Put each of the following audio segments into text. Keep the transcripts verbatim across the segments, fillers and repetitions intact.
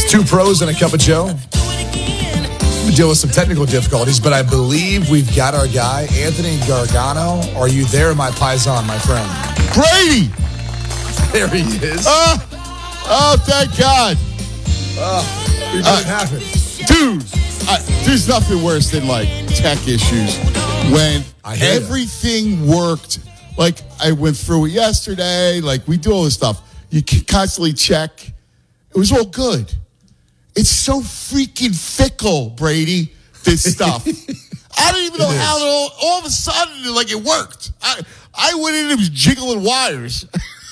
Two pros and a cup of Joe. We deal with some technical difficulties, but I believe we've got our guy, Anthony Gargano. Are you there, my paisan, my friend? Brady! There he is. Uh, oh, thank God. Uh, we made uh, it happen. Dude, I, there's nothing worse than, like, tech issues when everything that. worked. Like, I went through it yesterday. Like, we do all this stuff. You can constantly check. It was all good. It's so freaking fickle, Brady, this stuff. I don't even know how it all, all of a sudden, like, it worked. I, I went in and it was jiggling wires.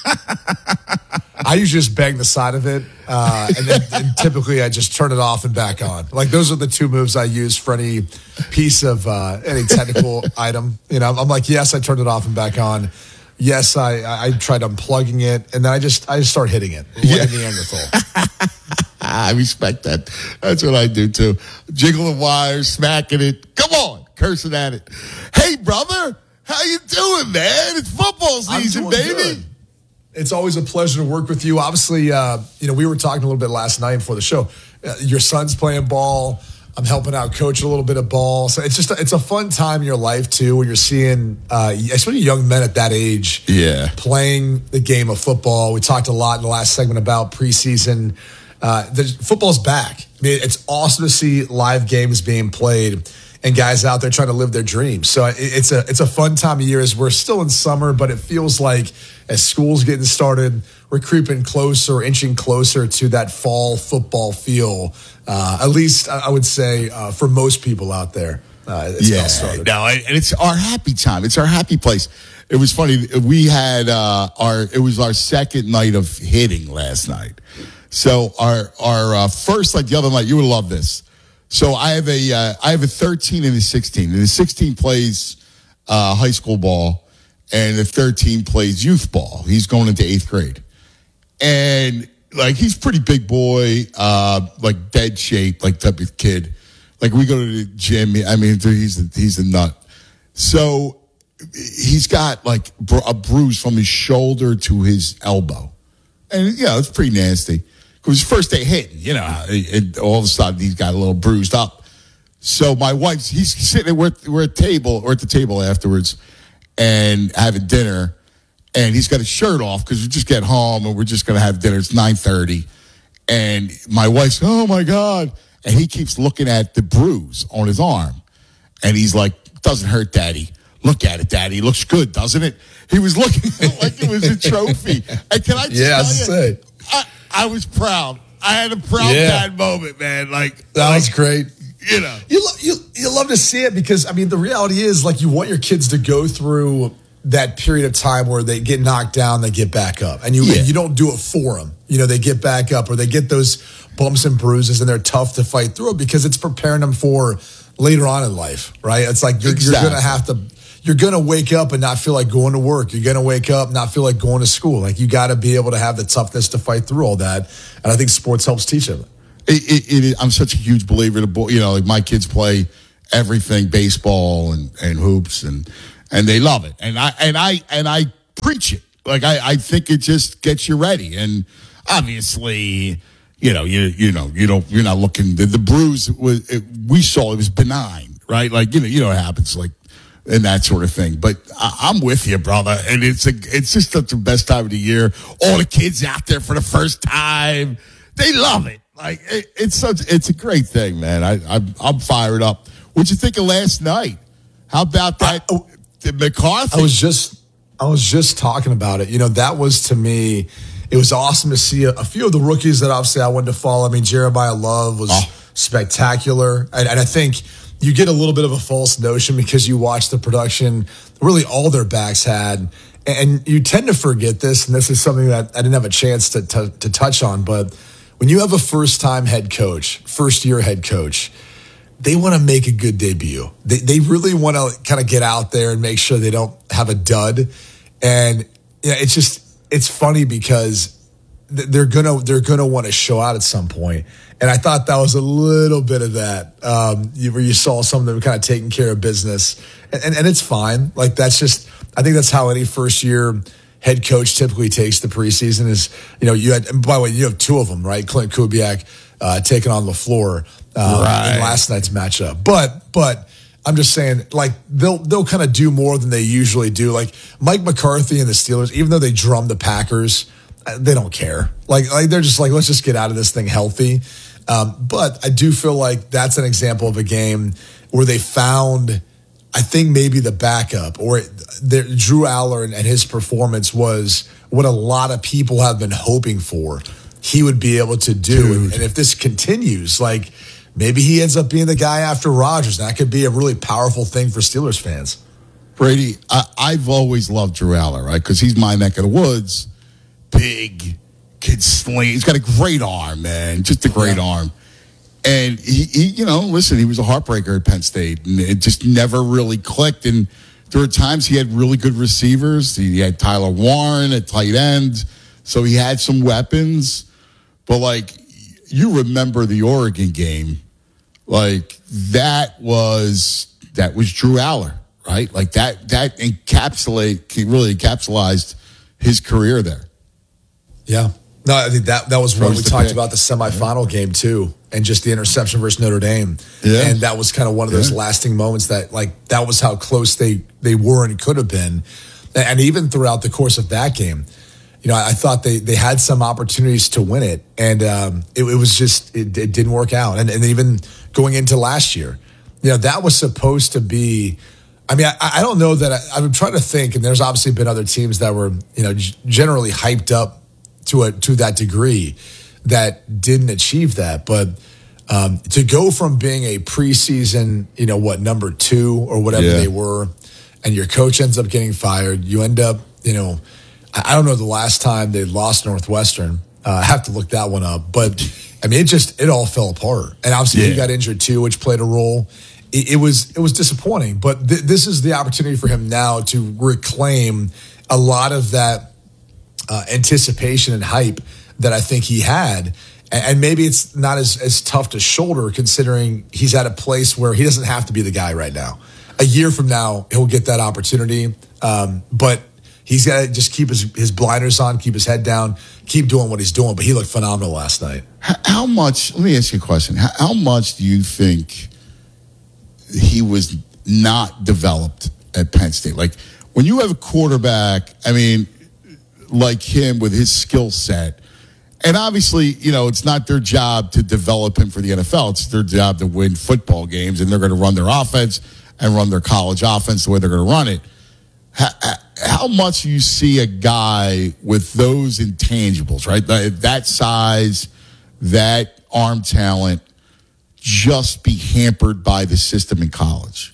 I usually just bang the side of it, uh, and then and typically I just turn it off and back on. Like, those are the two moves I use for any piece of uh, any technical item. You know, I'm like, yes, I turned it off and back on. Yes, I, I tried unplugging it, and then I just I just start hitting it like yeah. a Neanderthal. I respect that. That's what I do too. Jiggling wires, smacking it. Come on, cursing at it. Hey, brother, how you doing, man? It's football season, baby. Good. It's always a pleasure to work with you. Obviously, uh, you know, we were talking a little bit last night before the show. Uh, your son's playing ball. I'm helping out coach a little bit of ball. So it's just, a, it's a fun time in your life too, when you're seeing, uh, especially young men at that age, yeah, playing the game of football. We talked a lot in the last segment about preseason. Uh, the football's back. I mean, it's awesome to see live games being played and guys out there trying to live their dreams. So it, it's a, it's a fun time of year as we're still in summer, but it feels like as school's getting started, we're creeping closer, inching closer to that fall football feel. Uh, at least I would say uh, for most people out there. Uh, it's yeah, no, and it's our happy time. It's our happy place. It was funny. We had uh, our. It was our second night of hitting last night. So our our uh, first, like the other night, you would love this. So I have a uh, I have a thirteen and a sixteen. And the sixteen plays uh, high school ball, and the thirteen plays youth ball. He's going into eighth grade, and like, he's a pretty big boy, uh, like dead shape, like type of kid. Like, we go to the gym. I mean, he's a, he's a nut. So he's got like a bruise from his shoulder to his elbow, and yeah, it's pretty nasty. Because first day hitting, you know, it, it, all of a sudden he's got a little bruised up. So my wife's, he's sitting, we're, we're at table, we're at the table afterwards and having dinner, and he's got his shirt off because we just get home and we're just going to have dinner. It's nine thirty. And my wife's, oh my God. And he keeps looking at the bruise on his arm. And he's like, doesn't hurt, Daddy. Look at it, Daddy. It looks good, doesn't it? He was looking like it was a trophy. And can I just yeah, tell you, say. I, I was proud. I had a proud yeah. dad moment, man. Like, that like, was great. You know, you, lo- you you love to see it because, I mean, the reality is, like, you want your kids to go through that period of time where they get knocked down, they get back up, and you yeah. and you don't do it for them. You know, they get back up, or they get those bumps and bruises, and they're tough to fight through it because it's preparing them for later on in life, right? It's like you're, exactly. you're going to have to, you're going to wake up and not feel like going to work. You're going to wake up and not feel like going to school. Like, you got to be able to have the toughness to fight through all that, and I think sports helps teach them. It, it, it, I'm such a huge believer in, you know, like my kids play everything, baseball and, and hoops, and and they love it. And I and I and I preach it. Like, I, I think it just gets you ready. And obviously, you know, you you know, you don't you're not looking the, the bruise was it, we saw it was benign, right? Like, you know, you know what happens, like, and that sort of thing. But I, I'm with you, brother. And it's a it's just the best time of the year. All the kids out there for the first time, they love it. Like, it, it's such, it's a great thing, man. I, I'm, I'm fired up. What'd you think of last night? How about that, I, the McCarthy? I was just, I was just talking about it. You know, that was, to me, it was awesome to see a, a few of the rookies that obviously I wanted to follow. I mean, Jeremiah Love was oh. spectacular, and, and I think you get a little bit of a false notion because you watch the production. Really, all their backs had, and you tend to forget this. And this is something that I didn't have a chance to to, to touch on, but when you have a first-time head coach, first-year head coach, they want to make a good debut. They they really want to kind of get out there and make sure they don't have a dud. And you know, it's just it's funny because they're gonna they're gonna want to show out at some point. And I thought that was a little bit of that, um, where you saw some of them kind of taking care of business, and, and and it's fine. Like, that's just, I think that's how any first-year head coach typically takes the preseason is, you know, you had, and by the way, you have two of them, right? Clint Kubiak uh, taking on LaFleur uh, right. in last night's matchup. But, but I'm just saying, like, they'll, they'll kind of do more than they usually do. Like, Mike McCarthy and the Steelers, even though they drum the Packers, they don't care. Like, like they're just like, let's just get out of this thing healthy. Um, but I do feel like that's an example of a game where they found, I think maybe the backup or their, Drew Aller and, and his performance was what a lot of people have been hoping for he would be able to do. And, and if this continues, like maybe he ends up being the guy after Rodgers. That could be a really powerful thing for Steelers fans. Brady, I, I've always loved Drew Aller, right? Because he's my neck of the woods. Big, kid sling. He's got a great arm, man. Just a great yeah. arm. And he, he, you know, listen, he was a heartbreaker at Penn State, and it just never really clicked. And there were times he had really good receivers. He had Tyler Warren at tight end, so he had some weapons. But like, you remember the Oregon game? Like that was that was Drew Aller, right? Like that that encapsulate really encapsulated his career there. Yeah. No, I think that, that was when we talked pick. about the semifinal yeah. game, too, and just the interception versus Notre Dame. Yeah. And that was kind of one of those yeah. lasting moments that, like, that was how close they, they were and could have been. And even throughout the course of that game, you know, I, I thought they, they had some opportunities to win it, and um, it, it was just, it, it didn't work out. And, and even going into last year, you know, that was supposed to be, I mean, I, I don't know that, I, I'm trying to think, and there's obviously been other teams that were, you know, g- generally hyped up to a to that degree that didn't achieve that. But um, to go from being a preseason, you know, what, number two or whatever yeah. they were, and your coach ends up getting fired, you end up, you know, I, I don't know the last time they lost Northwestern. Uh, I have to look that one up. But, I mean, it just, it all fell apart. And obviously yeah. he got injured too, which played a role. It, it was it was disappointing. But th- this is the opportunity for him now to reclaim a lot of that Uh, anticipation and hype that I think he had. And, and maybe it's not as, as tough to shoulder considering he's at a place where he doesn't have to be the guy right now. A year from now, he'll get that opportunity. Um, but he's got to just keep his, his blinders on, keep his head down, keep doing what he's doing. But he looked phenomenal last night. How, how much, let me ask you a question. How, how much do you think he was not developed at Penn State? Like when you have a quarterback, I mean, like him with his skill set. And obviously, you know, it's not their job to develop him for the N F L. It's their job to win football games, and they're going to run their offense and run their college offense the way they're going to run it. How, how much you see a guy with those intangibles, right? That size, that arm talent, just be hampered by the system in college?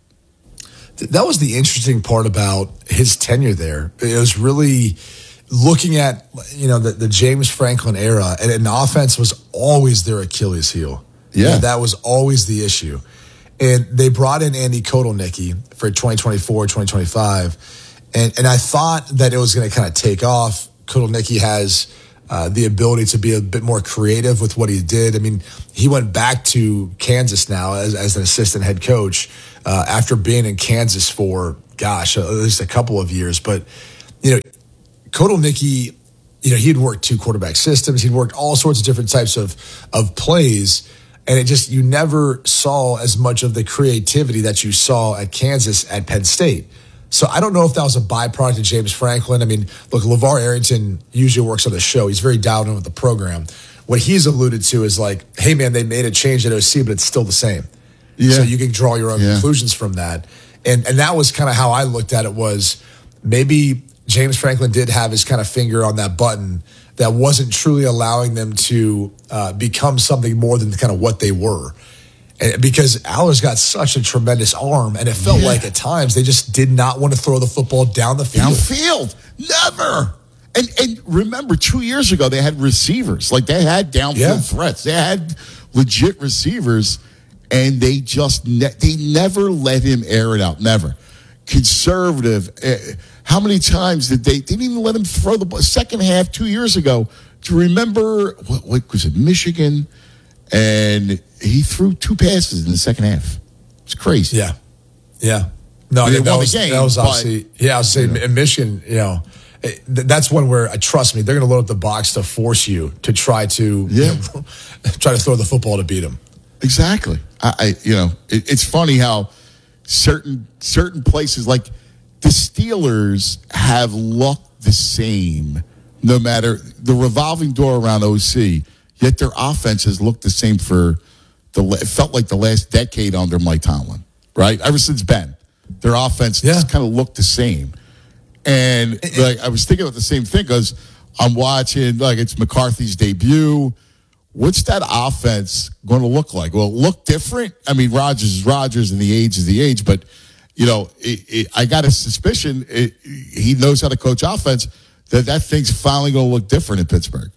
That was the interesting part about his tenure there. It was really looking at, you know, the, the James Franklin era, and an offense was always their Achilles heel. Yeah. And that was always the issue. And they brought in Andy Kotelnicki for twenty twenty-four, twenty twenty-five. And, and I thought that it was going to kind of take off. Kotelnicki has uh, the ability to be a bit more creative with what he did. I mean, he went back to Kansas now as, as an assistant head coach. Uh, after being in Kansas for, gosh, at least a couple of years. But, you know, Kotelnicki, you know, he'd worked two quarterback systems. He'd worked all sorts of different types of, of plays. And it just, you never saw as much of the creativity that you saw at Kansas at Penn State. So I don't know if that was a byproduct of James Franklin. I mean, look, LeVar Arrington usually works on the show. He's very dialed in with the program. What he's alluded to is like, hey, man, they made a change at O C, but it's still the same. Yeah. So you can draw your own yeah. conclusions from that. And and that was kind of how I looked at it, was maybe James Franklin did have his kind of finger on that button that wasn't truly allowing them to uh, become something more than kind of what they were. And because Aller's got such a tremendous arm, and it felt yeah. like at times they just did not want to throw the football down the field. Downfield. Never. And and remember, two years ago, they had receivers. Like, they had downfield yeah. threats. They had legit receivers. And they just, ne- they never let him air it out. Never. Conservative. Uh, how many times did they, they didn't even let him throw the ball? Second half, two years ago, do you remember, what, what was it, Michigan? And he threw two passes in the second half. It's crazy. Yeah. Yeah. No, I mean, think they that won was, the game, that was but, obviously, yeah, I was saying, you know, in Michigan, you know, it, that's one where, uh, trust me, they're going to load up the box to force you to try to yeah. you know, try to throw the football to beat them. Exactly. I, I you know, it, it's funny how certain certain places, like the Steelers, have looked the same no matter the revolving door around O C, yet their offense has looked the same for the, it felt like the last decade under Mike Tomlin, right? Ever since Ben. Their offense yeah. just kind of looked the same. And like I was thinking about the same thing because I'm watching, like, it's McCarthy's debut. What's that offense going to look like? Well, look different. I mean, Rodgers is Rodgers and the age is the age, but, you know, it, it, I got a suspicion it, he knows how to coach offense, that that thing's finally going to look different in Pittsburgh.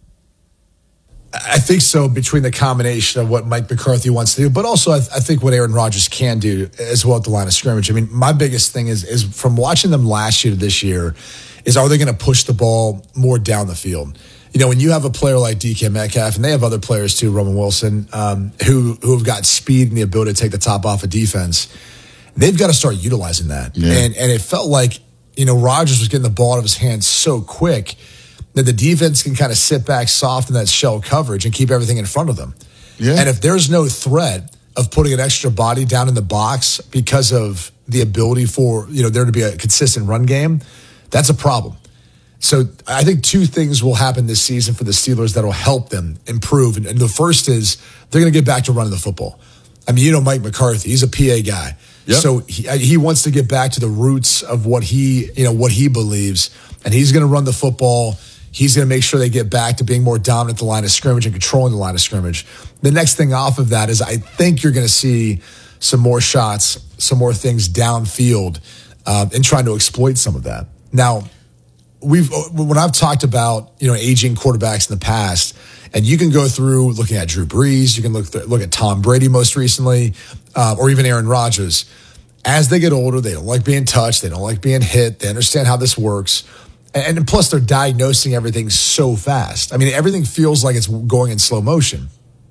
I think so, between the combination of what Mike McCarthy wants to do, but also I, th- I think what Aaron Rodgers can do as well at the line of scrimmage. I mean, my biggest thing is is from watching them last year to this year is, are they going to push the ball more down the field? You know, when you have a player like D K Metcalf, and they have other players too, Roman Wilson, um, who who have got speed and the ability to take the top off of defense, they've got to start utilizing that. Yeah. And and it felt like, you know, Rodgers was getting the ball out of his hands so quick that the defense can kind of sit back soft in that shell coverage and keep everything in front of them. Yeah. And if there's no threat of putting an extra body down in the box because of the ability for, you know, there to be a consistent run game, that's a problem. So I think two things will happen this season for the Steelers that'll help them improve. And, and the first is they're going to get back to running the football. I mean, you know Mike McCarthy, he's a P A guy. Yep. So he, he wants to get back to the roots of what he, you know, what he believes, and he's going to run the football. He's going to make sure they get back to being more dominant at the line of scrimmage and controlling the line of scrimmage. The next thing off of that is I think you're going to see some more shots, some more things downfield, uh, and trying to exploit some of that. Now, we've when I've talked about, you know, aging quarterbacks in the past, and you can go through looking at Drew Brees, you can look th- look at Tom Brady most recently, uh, or even Aaron Rodgers. As they get older, they don't like being touched, they don't like being hit, they understand how this works. And plus, they're diagnosing everything so fast. I mean, everything feels like it's going in slow motion.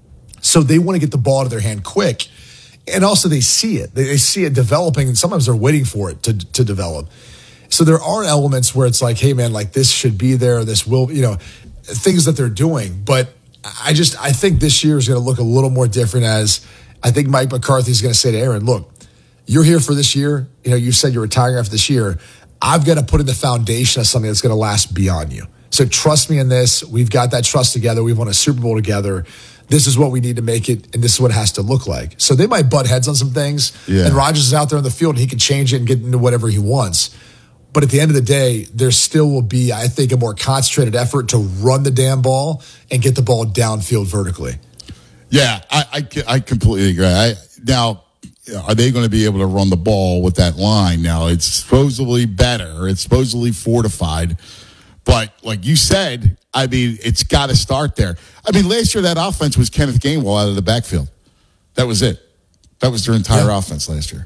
So they want to get the ball out of their hand quick. And also, they see it. They, they see it developing, and sometimes they're waiting for it to, to develop. So there are elements where it's like, hey, man, like this should be there. This will, you know, things that they're doing. But I just, I think this year is going to look a little more different, as I think Mike McCarthy is going to say to Aaron, look, you're here for this year. You know, you said you're retiring after this year. I've got to put in the foundation of something that's going to last beyond you. So trust me in this. We've got that trust together. We've won a Super Bowl together. This is what we need to make it, and this is what it has to look like. So they might butt heads on some things, yeah. and Rodgers is out there on the field, and he can change it and get into whatever he wants. But at the end of the day, there still will be, I think, a more concentrated effort to run the damn ball and get the ball downfield vertically. Yeah, I, I, I completely agree. I, now, are they going to be able to run the ball with that line? Now, it's supposedly better. It's supposedly fortified. But like you said, I mean, it's got to start there. I mean, last year that offense was Kenneth Gainwell out of the backfield. That was it. That was their entire yeah. offense last year.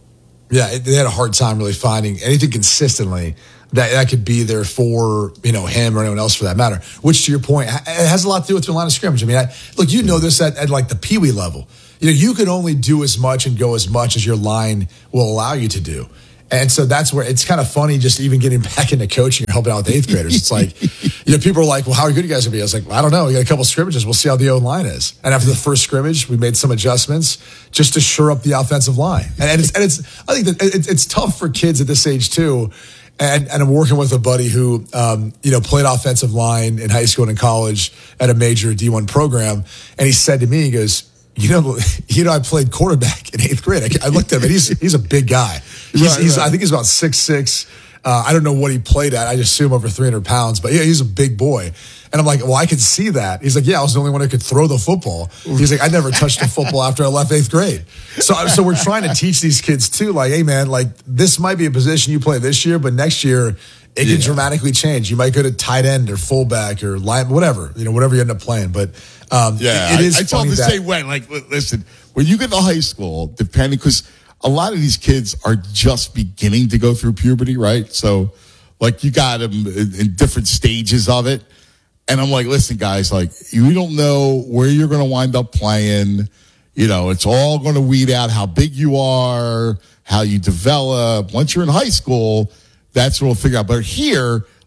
Yeah, they had a hard time really finding anything consistently that, that could be there for, you know, him or anyone else for that matter. Which, to your point, it has a lot to do with your line of scrimmage. I mean, I, look, you know this at, at like the Pee Wee level. You know, you can only do as much and go as much as your line will allow you to do. And so that's where it's kind of funny just even getting back into coaching or helping out with eighth graders. It's like, you know, people are like, well, how good are you guys going to be? I was like, well, I don't know. We got a couple scrimmages. We'll see how the O-line is. And after the first scrimmage, we made some adjustments just to shore up the offensive line. And, and, it's, and it's, I think that it's, it's tough for kids at this age too. And, and I'm working with a buddy who, um, you know, played offensive line in high school and in college at a major D one program. And he said to me, he goes, You know, you know, I played quarterback in eighth grade. I, I looked at him, and he's he's a big guy. He's, right, he's right. I think he's about six six. Uh, I don't know what he played at. I just assume over three hundred pounds. But yeah, he's a big boy. And I'm like, well, I can see that. He's like, yeah, I was the only one who could throw the football. He's like, I never touched a football after I left eighth grade. So, so we're trying to teach these kids too, like, hey, man, like this might be a position you play this year, but next year it yeah. can dramatically change. You might go to tight end or fullback or line, whatever, you know, whatever you end up playing. But um, yeah, it, it is. I, I told him the that, same way. Like, listen, when you get to high school, depending, because a lot of these kids are just beginning to go through puberty, right? So, like, you got them in different stages of it. And I'm like, listen, guys, like, you don't know where you're going to wind up playing. You know, it's all going to weed out how big you are, how you develop. Once you're in high school, that's what we'll figure out. But here,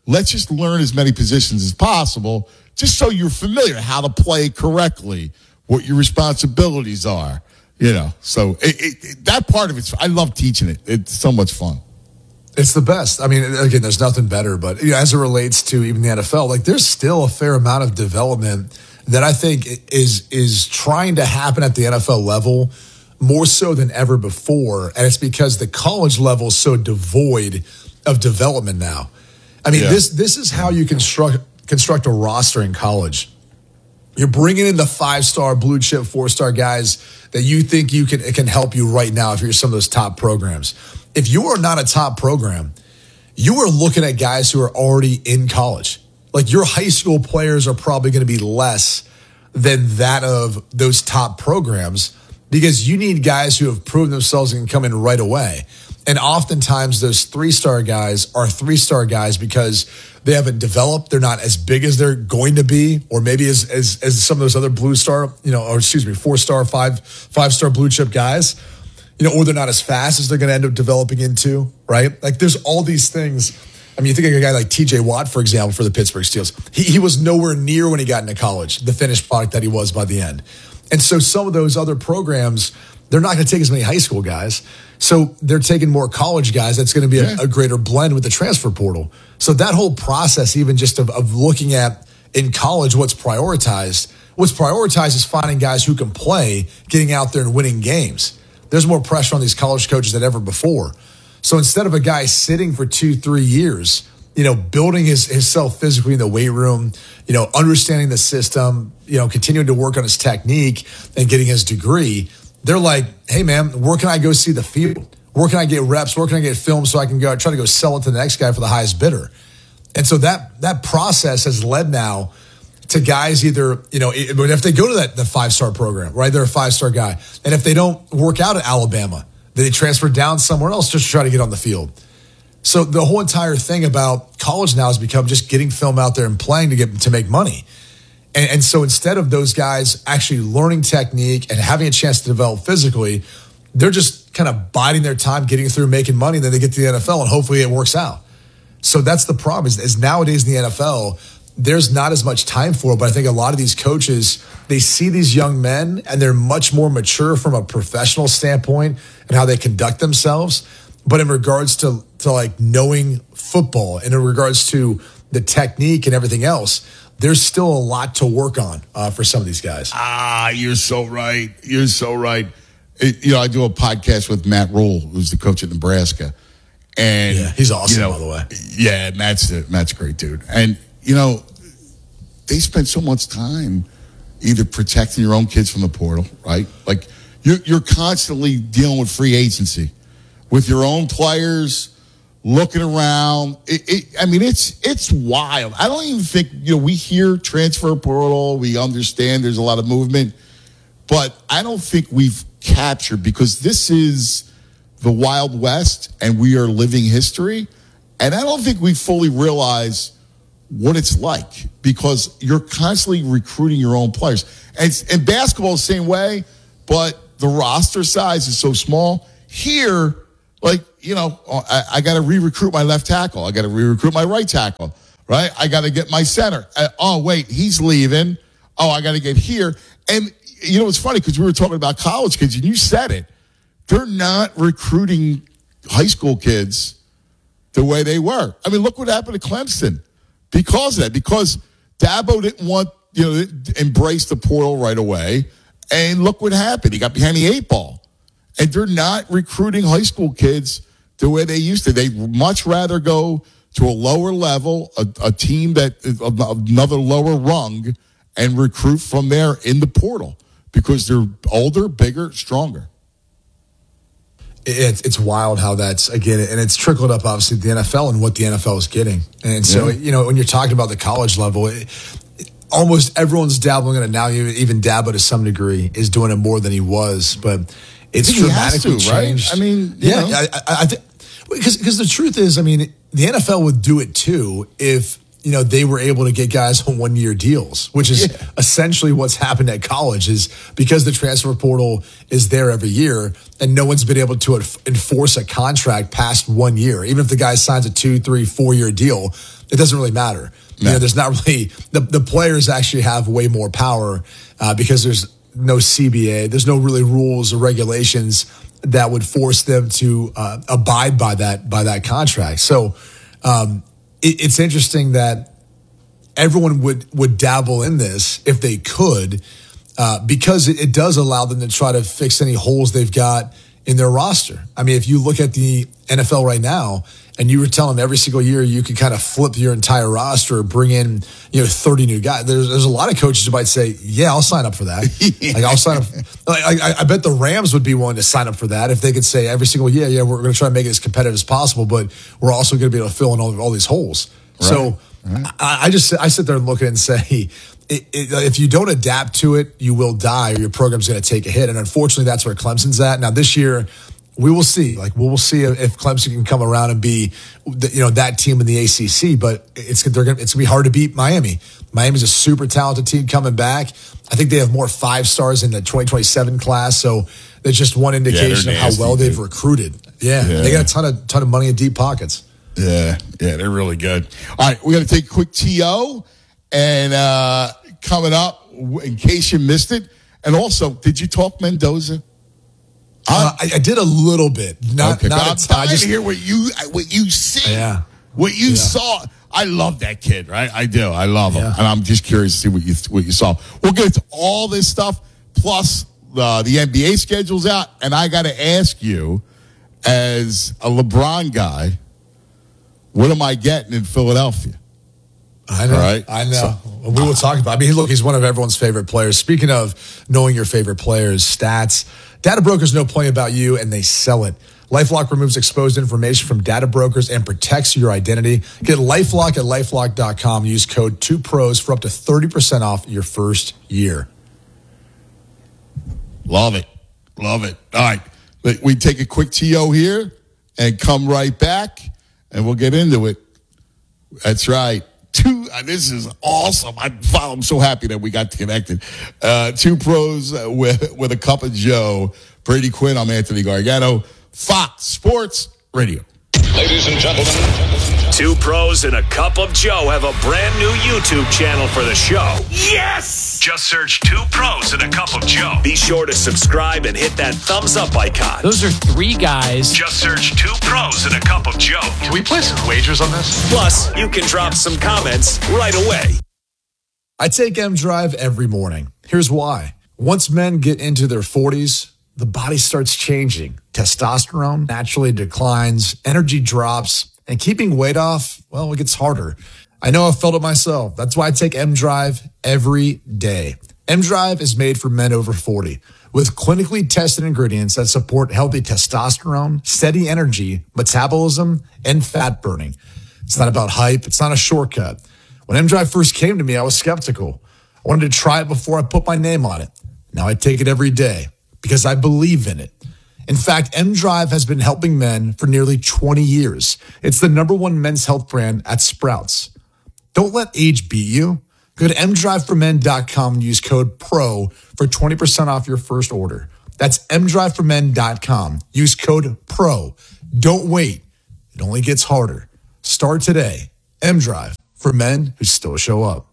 let's just learn as many positions as possible, just so you're familiar how to play correctly, what your responsibilities are. You know, so it, it, it, that part of it, I love teaching it. It's so much fun. It's the best. I mean, again, there's nothing better, but you know, as it relates to even the N F L, like there's still a fair amount of development that I think is is trying to happen at the N F L level more so than ever before, and it's because the college level is so devoid of development now. I mean, yeah. this this is how you construct construct a roster in college. You're bringing in the five-star, blue-chip, four-star guys that you think you can it can help you right now if you're some of those top programs. If you are not a top program, you are looking at guys who are already in college. Like your high school players are probably going to be less than that of those top programs because you need guys who have proven themselves and can come in right away. And oftentimes those three-star guys are three-star guys because they haven't developed. They're not as big as they're going to be, or maybe as as, as some of those other blue star, you know, or excuse me, four-star, five, five-star blue chip guys, you know, or they're not as fast as they're going to end up developing into, right? Like there's all these things. I mean, you think of a guy like T J Watt, for example, for the Pittsburgh Steelers. He, he was nowhere near when he got into college, the finished product that he was by the end. And so some of those other programs, they're not going to take as many high school guys. So they're taking more college guys. That's going to be a, yeah. a greater blend with the transfer portal. So that whole process, even just of, of looking at in college what's prioritized, what's prioritized is finding guys who can play, getting out there and winning games. There's more pressure on these college coaches than ever before. So instead of a guy sitting for two, three years, you know, building his himself physically in the weight room, you know, understanding the system, you know, continuing to work on his technique and getting his degree, they're like, hey, man, where can I go see the field? Where can I get reps? Where can I get film so I can go try to go sell it to the next guy for the highest bidder? And so that that process has led now to guys either, you know, if they go to that the five-star program, right, they're a five-star guy. And if they don't work out at Alabama, then they transfer down somewhere else just to try to get on the field. So the whole entire thing about college now has become just getting film out there and playing to get to make money. And, and so instead of those guys actually learning technique and having a chance to develop physically, they're just kind of biding their time, getting through, making money, and then they get to the N F L, and hopefully it works out. So that's the problem is, is nowadays in the N F L, there's not as much time for it, but I think a lot of these coaches, they see these young men, and they're much more mature from a professional standpoint and how they conduct themselves. But in regards to, to like knowing football and in regards to the technique and everything else, there's still a lot to work on uh, for some of these guys. Ah, you're so right. You're so right. It, you know, I do a podcast with Matt Rule, who's the coach at Nebraska. And yeah, he's awesome, you know, by the way. Yeah, Matt's a, Matt's a great dude. And, you know, they spend so much time either protecting your own kids from the portal, right? Like, you're, you're constantly dealing with free agency with your own players, looking around. It, it, I mean, it's it's wild. I don't even think, you know, we hear transfer portal, we understand there's a lot of movement, but I don't think we've captured, because this is the Wild West and we are living history, and I don't think we fully realize what it's like, because you're constantly recruiting your own players. And, and basketball the same way, but the roster size is so small. Here, like, you know, I, I got to re-recruit my left tackle. I got to re-recruit my right tackle, right? I got to get my center. Uh, oh, wait, he's leaving. Oh, I got to get here. And, you know, it's funny because we were talking about college kids, and you said it. They're not recruiting high school kids the way they were. I mean, look what happened to Clemson because of that. Because Dabo didn't want, you know, embrace the portal right away. And look what happened. He got behind the eight ball. And they're not recruiting high school kids the way they used to. They'd much rather go to a lower level, a, a team that is another lower rung, and recruit from there in the portal because they're older, bigger, stronger. It's it's wild how that's, again, and it's trickled up, obviously, to the N F L and what the N F L is getting. And so, yeah. you know, when you're talking about the college level, it, almost everyone's dabbling in it now. Even Dabo, to some degree, is doing it more than he was. But it's dramatically to, changed. Right? I mean, yeah, know. I, I, I th- because because the truth is, I mean, the N F L would do it too if, you know, they were able to get guys on one-year deals, which is yeah. essentially what's happened at college, is because the transfer portal is there every year and no one's been able to enforce a contract past one year. Even if the guy signs a two, three, four-year deal, it doesn't really matter. No. You know, there's not really the, the players actually have way more power uh, because there's no C B A. There's no really rules or regulations that would force them to uh, abide by that by that contract. So um, it, it's interesting that everyone would would dabble in this if they could, uh, because it, it does allow them to try to fix any holes they've got in their roster. I mean, if you look at the N F L right now, and you were telling them every single year you could kind of flip your entire roster, bring in, you know, thirty new guys. There's, there's a lot of coaches who might say, yeah, I'll sign up for that. yeah. Like I'll sign up. Like, I, I bet the Rams would be willing to sign up for that if they could say every single year, yeah, we're going to try to make it as competitive as possible, but we're also going to be able to fill in all, all these holes. Right. So right. I, I just, I sit there and look at it and say, it, it, if you don't adapt to it, you will die or your program's going to take a hit. And unfortunately, that's where Clemson's at. Now this year, we will see. Like we will see if Clemson can come around and be, you know, that team in the A C C. But it's they're gonna, it's gonna be hard to beat Miami. Miami's a super talented team coming back. I think they have more five stars in the twenty twenty-seven class. So that's just one indication yeah, of how well they've recruited. Yeah, yeah, they got a ton of ton of money in deep pockets. Yeah, yeah, they're really good. All right, we got to take a quick T O, and uh, coming up in case you missed it. And also, did you talk Mendoza? Uh, I, I did a little bit. Not, okay, not I'm trying to hear what you what you see, yeah. what you yeah. saw. I love that kid, right? I do. I love him, yeah. and I'm just curious to see what you what you saw. We'll get to all this stuff, plus uh, the N B A schedule's out, and I got to ask you, as a LeBron guy, what am I getting in Philadelphia? I know. Right? I know. So, we will talk about. I mean, look, he's one of everyone's favorite players. Speaking of knowing your favorite players, stats. Data brokers know plenty about you, and they sell it. LifeLock removes exposed information from data brokers and protects your identity. Get LifeLock at LifeLock dot com. Use code two pros for up to thirty percent off your first year. Love it. Love it. All right. We take a quick T O here and come right back, and we'll get into it. That's right. Two, uh, this is awesome. I, I'm so happy that we got connected. Uh, two pros uh, with, with a cup of Joe. Brady Quinn, I'm Anthony Gargano. Fox Sports Radio. Ladies and gentlemen. Two pros and a cup of Joe have a brand new YouTube channel for the show. Yes! Just search Two Pros and a Cup of Joe. Be sure to subscribe and hit that thumbs up icon. Those are three guys. Just search Two Pros and a Cup of Joe. Can we play some wagers on this? Plus, you can drop some comments right away. I take M Drive every morning. Here's why. Once men get into their forties, the body starts changing. Testosterone naturally declines, energy drops, and keeping weight off, well, it gets harder. I know I've felt it myself. That's why I take M Drive every day. M Drive is made for men over forty with clinically tested ingredients that support healthy testosterone, steady energy, metabolism, and fat burning. It's not about hype. It's not a shortcut. When M Drive first came to me, I was skeptical. I wanted to try it before I put my name on it. Now I take it every day because I believe in it. In fact, M Drive has been helping men for nearly twenty years. It's the number one men's health brand at Sprouts. Don't let age beat you. Go to M drive for men dot com and use code PRO for twenty percent off your first order. That's M drive for men dot com. Use code PRO. Don't wait. It only gets harder. Start today. M-Drive for men who still show up.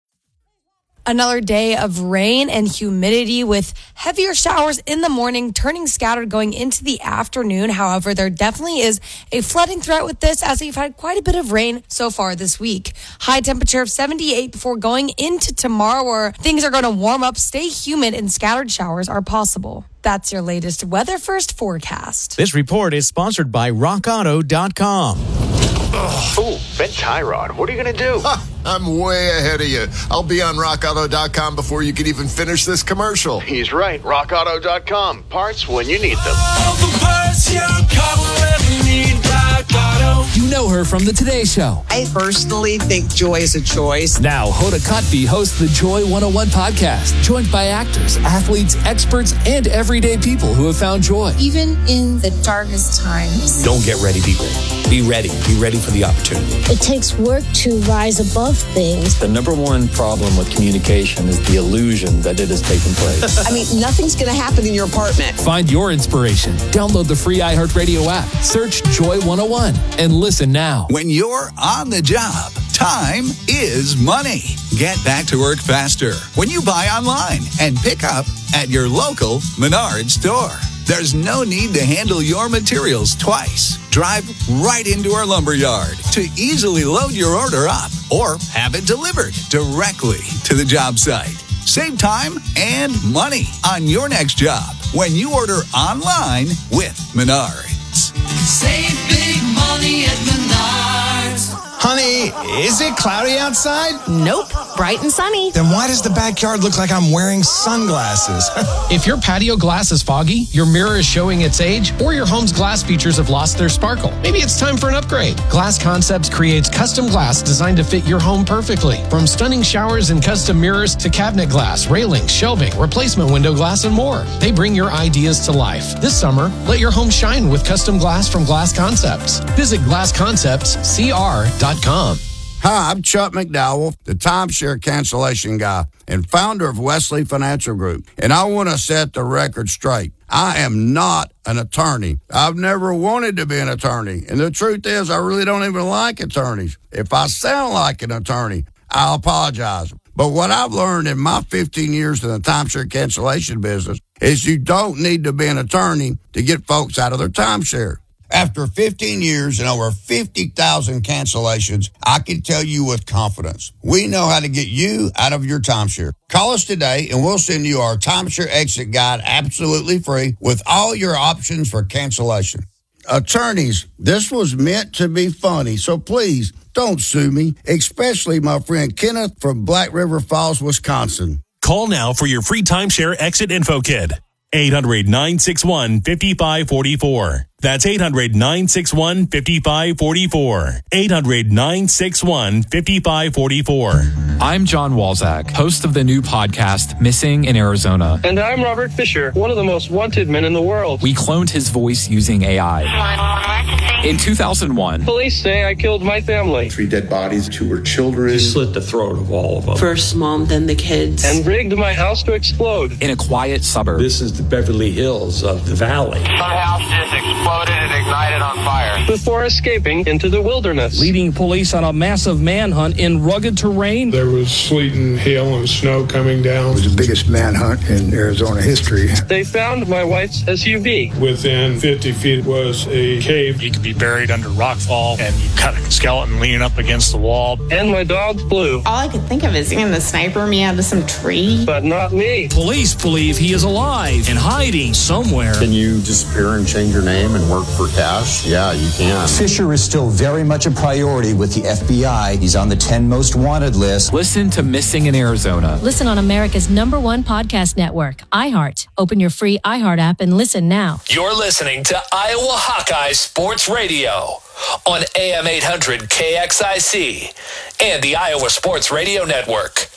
Another day of rain and humidity with heavier showers in the morning, turning scattered going into the afternoon. However, there definitely is a flooding threat with this as we've had quite a bit of rain so far this week. High temperature of seventy-eight before going into tomorrow where things are going to warm up, stay humid, and scattered showers are possible. That's your latest Weather First forecast. This report is sponsored by rock auto dot com. Oh, Ben Tyrod, what are you going to do? Huh, I'm way ahead of you. I'll be on rock auto dot com before you can even finish this commercial. He's right. rock auto dot com. Parts when you need them. All the parts you ever need, Rock Auto. You know her from the Today Show. I personally think joy is a choice. Now, Hoda Kotb hosts the Joy one oh one podcast, joined by actors, athletes, experts, and everyday people who have found joy. Even in the darkest times. Don't get ready, be ready. Be ready. Be ready for the opportunity. It takes work to rise above things. The number one problem with communication is the illusion that it is taking place. I mean, nothing's going to happen in your apartment. Find your inspiration. Download the free iHeartRadio app. Search Joy one oh one and listen now. When you're on the job, Time is money. Get back to work faster when you buy online and pick up at your local Menards store. There's no need to handle your materials twice. Drive right into our lumber yard to easily load your order up or have it delivered directly to the job site. Save time and money on your next job when you order online with Menards. Save big money at Menards. Honey, is it cloudy outside? Nope, bright and sunny. Then why does the backyard look like I'm wearing sunglasses? If your patio glass is foggy, your mirror is showing its age, or your home's glass features have lost their sparkle, maybe it's time for an upgrade. Glass Concepts creates custom glass designed to fit your home perfectly. From stunning showers and custom mirrors to cabinet glass, railings, shelving, replacement window glass, and more. They bring your ideas to life. This summer, let your home shine with custom glass from Glass Concepts. Visit glass concepts c r dot com. Hi, I'm Chuck McDowell, the timeshare cancellation guy and founder of Wesley Financial Group. And I want to set the record straight. I am not an attorney. I've never wanted to be an attorney. And the truth is, I really don't even like attorneys. If I sound like an attorney, I apologize. But what I've learned in my fifteen years in the timeshare cancellation business is you don't need to be an attorney to get folks out of their timeshare. After fifteen years and over fifty thousand cancellations, I can tell you with confidence, we know how to get you out of your timeshare. Call us today and we'll send you our timeshare exit guide absolutely free with all your options for cancellation. Attorneys, this was meant to be funny, so please don't sue me, especially my friend Kenneth from Black River Falls, Wisconsin. Call now for your free timeshare exit info kit. eight hundred, nine six one, five five four four. That's eight hundred, nine six one, five five four four. eight hundred, nine six one, five five four four. I'm John Walzak, host of the new podcast, Missing in Arizona. And I'm Robert Fisher, one of the most wanted men in the world. We cloned his voice using A I. In two thousand one, police say I killed my family. Three dead bodies, two were children. He slit the throat of all of them. First mom, then the kids. And rigged my house to explode. In a quiet suburb. This is the Beverly Hills of the valley. My house just exploded and ignited on fire. Before escaping into the wilderness. Leading police on a massive manhunt in rugged terrain. There was sleet and hail and snow coming down. It was the biggest manhunt in Arizona history. They found my wife's S U V. Within fifty feet was a cave. You could be buried under rockfall, and you cut a skeleton leaning up against the wall. And my dog Blue. All I could think of is seeing the sniper me out of some tree. But not me. Police believe he is alive and hiding somewhere. Can you disappear and change your name and work for cash? Yeah, you can. Fisher is still very much a priority with the F B I. He's on the ten most wanted list. Listen to Missing in Arizona. Listen on America's number one podcast network, iHeart. Open your free iHeart app and listen now. You're listening to Iowa Hawkeye Sports Radio on A M eight hundred K X I C and the Iowa Sports Radio Network.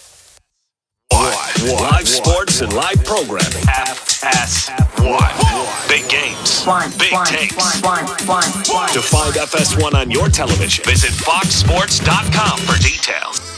What? Live sports and live programming. F S one. Big games. One, Big one, takes. one, one, one, one. To find F S one on your television, visit fox sports dot com for details.